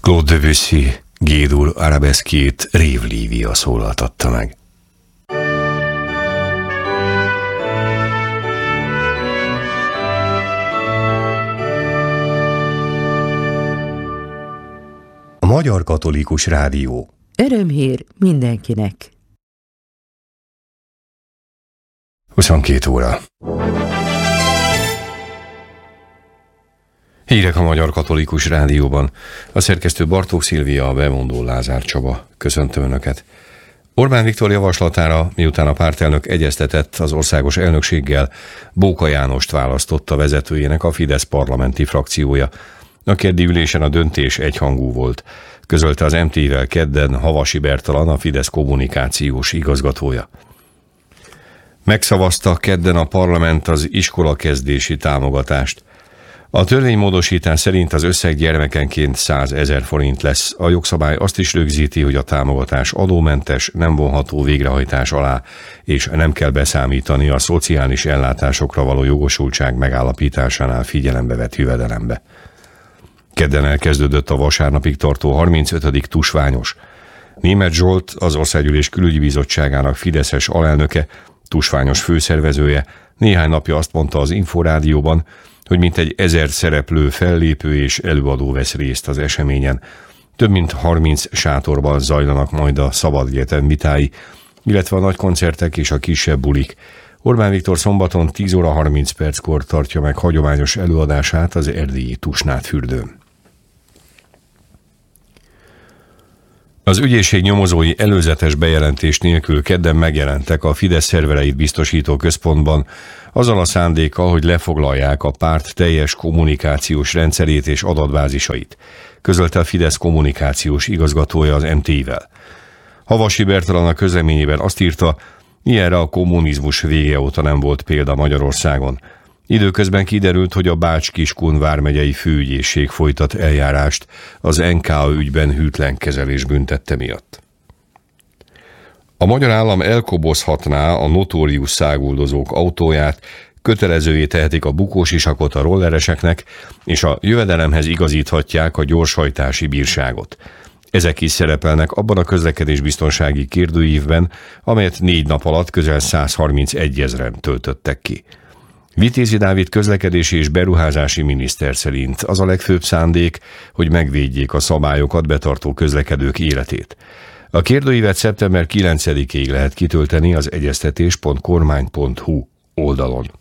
Claude Debussy G-dur arabeszkjét Rév Lívia szólaltatta meg. A Magyar Katolikus Rádió. Örömhír mindenkinek. 22 óra. Hírek a Magyar Katolikus Rádióban. A szerkesztő Bartók Szilvia, a bemondó Lázár Csaba. Köszöntöm Önöket. Orbán Viktor javaslatára, miután a pártelnök egyeztetett az országos elnökséggel, Bóka Jánost választotta vezetőjének a Fidesz parlamenti frakciója. A keddi ülésen a döntés egyhangú volt, közölte az MT-vel kedden Havasi Bertalan, a Fidesz kommunikációs igazgatója. Megszavazta kedden a parlament az iskolakezdési támogatást. A törvénymódosítás szerint az összeg gyermekenként 100 000 forint lesz. A jogszabály azt is rögzíti, hogy a támogatás adómentes, nem vonható végrehajtás alá, és nem kell beszámítani a szociális ellátásokra való jogosultság megállapításánál figyelembe vett jövedelembe. Kedden elkezdődött a vasárnapig tartó 35. tusványos. Németh Zsolt, az Országgyűlés Külügyi Bizottságának fideszes alelnöke, tusványos főszervezője néhány napja azt mondta az Inforádióban, hogy mintegy 1000 szereplő, fellépő és előadó vesz részt az eseményen. Több mint 30 sátorban zajlanak majd a Szabad Egyetem vitái, illetve a nagy koncertek és a kisebb bulik. Orbán Viktor szombaton 10 óra 30 perckor tartja meg hagyományos előadását az erdélyi Tusnádfürdőn. Az ügyészség nyomozói előzetes bejelentés nélkül kedden megjelentek a Fidesz szervereit biztosító központban, azzal a szándékkal, hogy lefoglalják a párt teljes kommunikációs rendszerét és adatbázisait, közölte a Fidesz kommunikációs igazgatója az MT-vel. Havasi Bertalan a közleményében azt írta, ilyenre a kommunizmus vége óta nem volt példa Magyarországon. Időközben kiderült, hogy a Bács-Kiskun vármegyei főügyészség folytat eljárást az NKA ügyben hűtlen kezelés büntette miatt. A magyar állam elkobozhatná a notórius száguldozók autóját, kötelezővé tehetik a bukósisakot a rollereseknek, és a jövedelemhez igazíthatják a gyorshajtási bírságot. Ezek is szerepelnek abban a közlekedésbiztonsági kérdőívben, amelyet 4 nap alatt közel 131 000-en töltöttek ki. Vitézi Dávid közlekedési és beruházási miniszter szerint az a legfőbb szándék, hogy megvédjék a szabályokat betartó közlekedők életét. A kérdőívet szeptember 9-ig lehet kitölteni az egyeztetés.kormány.hu oldalon.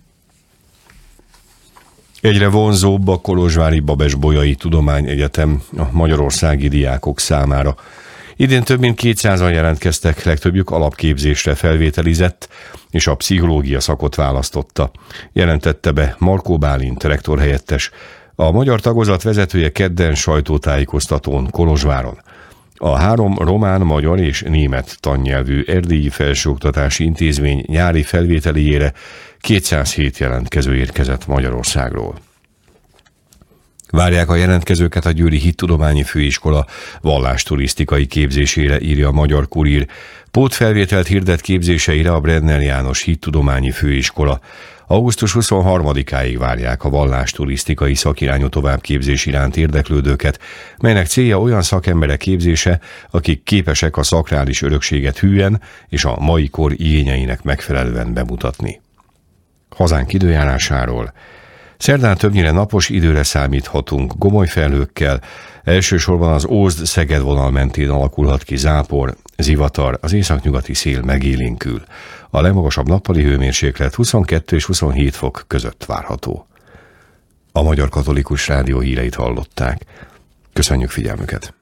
Egyre vonzóbb a Kolozsvári Babes-Bolyai Tudományegyetem a magyarországi diákok számára. Idén több mint 200-an jelentkeztek, legtöbbjük alapképzésre felvételizett, és a pszichológia szakot választotta, jelentette be Markó Bálint rektorhelyettes, a magyar tagozat vezetője kedden sajtótájékoztatón Kolozsváron. A 3 román, magyar és német tannyelvű erdélyi felsőoktatási intézmény nyári felvételiére 207 jelentkező érkezett Magyarországról. Várják a jelentkezőket a Győri Hittudományi Főiskola vallásturisztikai képzésére, írja a Magyar Kurír. Pótfelvételt hirdet képzéseire a Brenner János Hittudományi Főiskola. Augusztus 23-áig várják a vallásturisztikai szakirányú továbbképzés iránt érdeklődőket, melynek célja olyan szakemberek képzése, akik képesek a szakrális örökséget hűen és a mai kor igényeinek megfelelően bemutatni. Hazánk időjárásáról. Szerdán többnyire napos időre számíthatunk, gomoly felhőkkel, elsősorban az Ózd-Szeged vonal mentén alakulhat ki zápor, zivatar, az északnyugati szél megélénkül. A legmagasabb nappali hőmérséklet 22 és 27 fok között várható. A Magyar Katolikus Rádió híreit hallották. Köszönjük figyelmüket!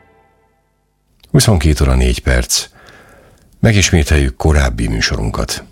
22 óra 4 perc. Megismételjük korábbi műsorunkat.